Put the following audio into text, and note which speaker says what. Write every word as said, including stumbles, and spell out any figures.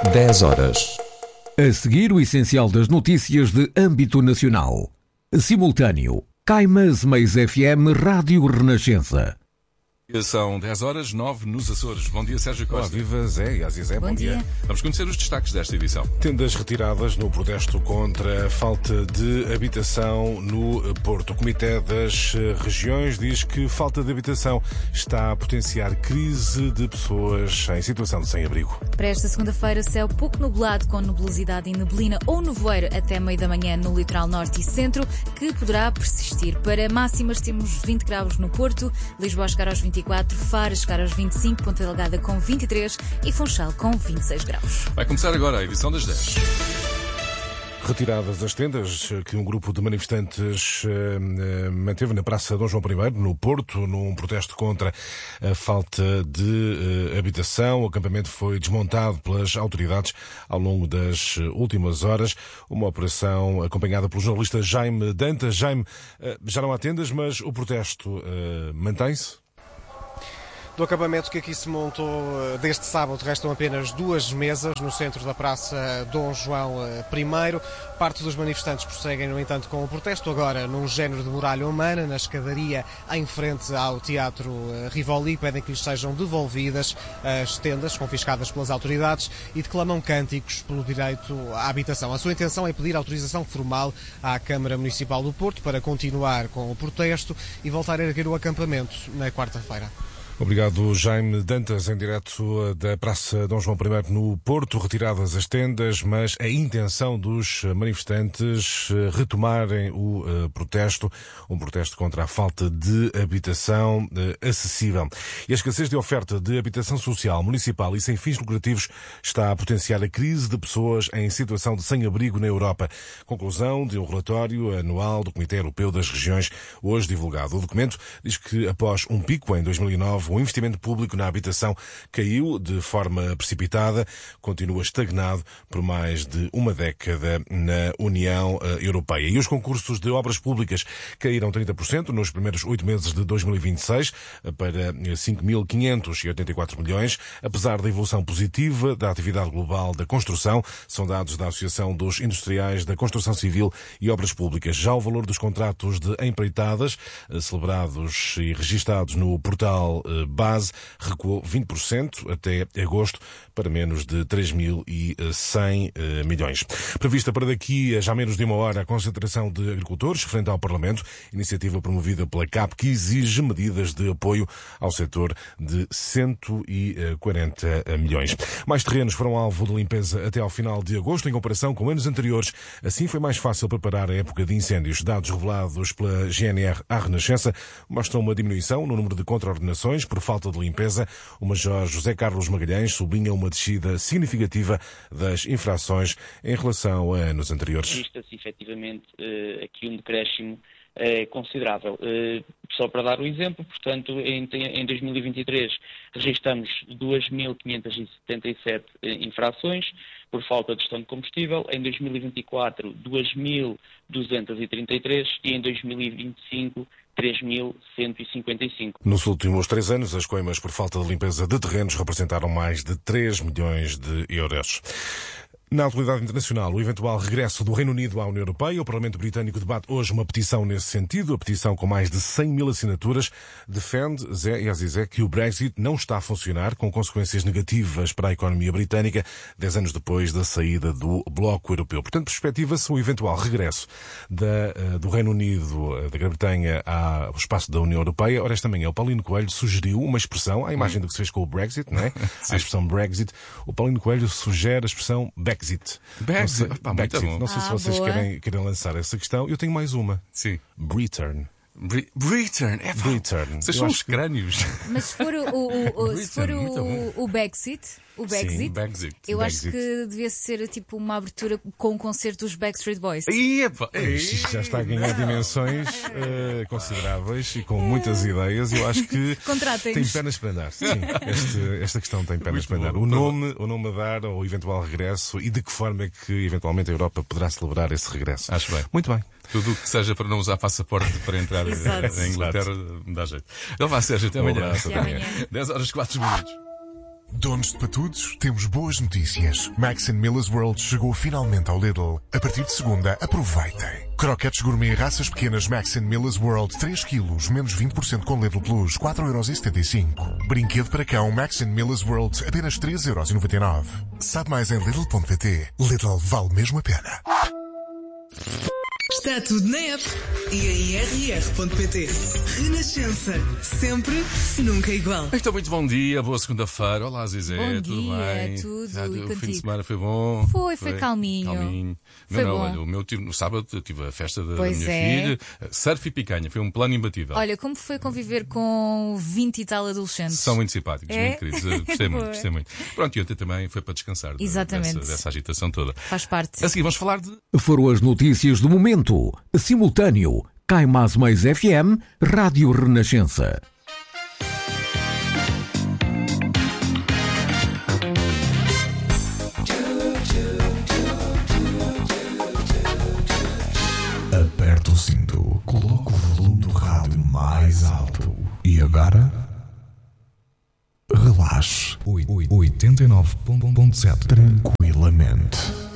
Speaker 1: dez horas. A seguir, o essencial das notícias de âmbito nacional. Simultâneo. Caimas Meias F M Rádio Renascença.
Speaker 2: São dez horas, nove nos Açores. Bom dia, Sérgio Costa.
Speaker 3: Olá, viva Zé e Azizé, bom, bom dia. dia.
Speaker 2: Vamos conhecer os destaques desta edição.
Speaker 3: Tendas retiradas no protesto contra a falta de habitação no Porto. O Comitê das Regiões diz que falta de habitação está a potenciar crise de pessoas em situação de sem-abrigo.
Speaker 4: Para esta segunda-feira, céu pouco nublado, com nebulosidade e neblina ou nevoeiro até meio da manhã no litoral norte e centro, que poderá persistir. Para máximas, temos vinte graus no Porto, Lisboa a chegar aos vinte e quatro, Faro a chegar aos vinte e cinco, Ponta Delgada com vinte e três e Funchal com vinte e seis graus.
Speaker 2: Vai começar agora a edição das dez.
Speaker 3: Retiradas as tendas que um grupo de manifestantes eh, manteve na Praça Dom João I, no Porto, num protesto contra a falta de eh, habitação. O acampamento foi desmontado pelas autoridades ao longo das últimas horas. Uma operação acompanhada pelo jornalista Jaime Dantas. Jaime, eh, já não há tendas, mas o protesto eh, mantém-se?
Speaker 5: Do acampamento que aqui se montou deste sábado, restam apenas duas mesas no centro da Praça Dom João I. Parte dos manifestantes prosseguem, no entanto, com o protesto, agora num género de muralha humana, na escadaria em frente ao Teatro Rivoli. Pedem que lhes sejam devolvidas as tendas confiscadas pelas autoridades e declamam cânticos pelo direito à habitação. A sua intenção é pedir autorização formal à Câmara Municipal do Porto para continuar com o protesto e voltar a erguer o acampamento na quarta-feira.
Speaker 3: Obrigado, Jaime Dantas, em direto da Praça Dom João I no Porto. Retiradas as tendas, mas a intenção dos manifestantes retomarem o uh, protesto, um protesto contra a falta de habitação uh, acessível. E a escassez de oferta de habitação social, municipal e sem fins lucrativos está a potenciar a crise de pessoas em situação de sem-abrigo na Europa. Conclusão de um relatório anual do Comitê Europeu das Regiões, hoje divulgado. O documento diz que, após um pico em dois mil e nove, o investimento público na habitação caiu de forma precipitada, continua estagnado por mais de uma década na União Europeia. E os concursos de obras públicas caíram trinta por cento nos primeiros oito meses de dois mil e vinte e seis para cinco mil quinhentos e oitenta e quatro milhões, apesar da evolução positiva da atividade global da construção. São dados da Associação dos Industriais da Construção Civil e Obras Públicas. Já o valor dos contratos de empreitadas celebrados e registados no portal base recuou vinte por cento até agosto para menos de três mil e cem milhões. Prevista para daqui a já menos de uma hora a concentração de agricultores frente ao Parlamento, iniciativa promovida pela C A P que exige medidas de apoio ao setor de cento e quarenta milhões. Mais terrenos foram alvo de limpeza até ao final de agosto em comparação com anos anteriores. Assim foi mais fácil preparar a época de incêndios. Dados revelados pela G N R à Renascença mostram uma diminuição no número de contraordenações por falta de limpeza. O Major José Carlos Magalhães sublinha uma descida significativa das infrações em relação a anos anteriores.
Speaker 6: Existe-se efetivamente aqui um decréscimo considerável. Só para dar um exemplo, portanto, em dois mil e vinte e três registramos duas mil quinhentas e setenta e sete infrações por falta de gestão de combustível, em dois mil e vinte e quatro duas mil duzentas e trinta e três e em dois mil e vinte e cinco três mil cento e cinquenta e cinco.
Speaker 3: Nos últimos três anos, as coimas por falta de limpeza de terrenos representaram mais de três milhões de euros. Na atualidade internacional, o eventual regresso do Reino Unido à União Europeia, o Parlamento Britânico debate hoje uma petição nesse sentido. A petição, com mais de cem mil assinaturas, defende, Zé e Azizé, que o Brexit não está a funcionar, com consequências negativas para a economia britânica, dez anos depois da saída do Bloco Europeu. Portanto, perspectiva-se um eventual regresso da, do Reino Unido, da Grã-Bretanha, ao espaço da União Europeia. Ora, esta manhã o Paulino Coelho sugeriu uma expressão, à imagem do que se fez com o Brexit, não é? A expressão Brexit. O Paulino Coelho sugere a expressão Brexit. Brexit.
Speaker 2: Brexit.
Speaker 3: Não sei,
Speaker 2: Pá,
Speaker 3: Brexit.
Speaker 2: Bom.
Speaker 3: Não sei
Speaker 4: ah,
Speaker 3: se vocês querem, querem lançar essa questão. Eu tenho mais uma.
Speaker 2: Sim.
Speaker 3: Britain.
Speaker 2: Br- Britain. É, pá,
Speaker 3: Britain.
Speaker 2: Vocês
Speaker 3: Eu
Speaker 2: são
Speaker 3: acho
Speaker 2: os
Speaker 3: que-
Speaker 2: crânios.
Speaker 4: Mas se for o, o, o, se for
Speaker 2: Britain, muito
Speaker 4: o, o Brexit, o Brexit,
Speaker 3: Sim,
Speaker 2: Brexit.
Speaker 4: eu
Speaker 3: Brexit.
Speaker 4: acho que devia ser tipo uma abertura com um concerto dos Backstreet Boys.
Speaker 2: Ih, epá.
Speaker 3: Isto já está a ganhar dimensões eh, consideráveis e com muitas ideias. Eu acho que
Speaker 4: Contratem-nos.
Speaker 3: tem pernas para andar. Sim, este- esta questão tem pernas
Speaker 2: Muito
Speaker 3: para andar.
Speaker 2: bom.
Speaker 3: O nome, o nome a dar ao eventual regresso e de que forma é que eventualmente a Europa poderá celebrar esse regresso.
Speaker 2: Acho bem.
Speaker 3: Muito bem.
Speaker 2: Tudo o que seja para não usar passaporte para entrar
Speaker 4: Exato.
Speaker 2: em Inglaterra me dá jeito. Então vá, Sérgio, até
Speaker 3: Um
Speaker 2: amanhã.
Speaker 3: abraço,
Speaker 4: Até amanhã.
Speaker 2: dez horas e quatro minutos.
Speaker 7: Donos de patudos, temos boas notícias. Max and Miller's World chegou finalmente ao Lidl. A partir de segunda, aproveitem. Croquetes gourmet raças pequenas Max and Miller's World três quilos, menos vinte por cento com Lidl Plus, quatro euros e setenta e cinco. Brinquedo para cão Max and Miller's World, apenas três euros e noventa e nove. Sabe mais em Lidl ponto pt. Lidl vale mesmo a pena.
Speaker 8: Está tudo na app e em r r ponto p t. Renascença, sempre, nunca igual.
Speaker 2: Então, muito bom dia, boa segunda-feira. Olá, Zizé,
Speaker 4: bom
Speaker 2: tudo
Speaker 4: dia,
Speaker 2: bem?
Speaker 4: tudo,
Speaker 2: Já,
Speaker 4: e
Speaker 2: o fim de
Speaker 4: contigo?
Speaker 2: semana foi bom?
Speaker 4: Foi, foi, foi calminho.
Speaker 2: calminho.
Speaker 4: Foi
Speaker 2: não, não,
Speaker 4: bom.
Speaker 2: olha, o meu tive, no sábado eu tive a festa da, da
Speaker 4: Pois
Speaker 2: minha
Speaker 4: é.
Speaker 2: filha, surf e picanha, foi um plano imbatível.
Speaker 4: Olha, como foi conviver com vinte e tal adolescentes?
Speaker 2: São muito simpáticos,
Speaker 4: É?
Speaker 2: muito queridos. Eu Gostei muito,
Speaker 4: Boa.
Speaker 2: gostei muito. Pronto, e ontem também foi para descansar de-
Speaker 4: Exatamente.
Speaker 2: dessa, dessa agitação toda.
Speaker 4: Faz parte.
Speaker 2: A seguir vamos falar de...
Speaker 1: Foram as notícias do momento. Simultâneo. Cai Mais Mais F M, Rádio Renascença.
Speaker 9: Aperta o cinto, coloca o volume do rádio mais alto. E agora? Relaxe. oitenta e nove ponto sete. Tranquilamente.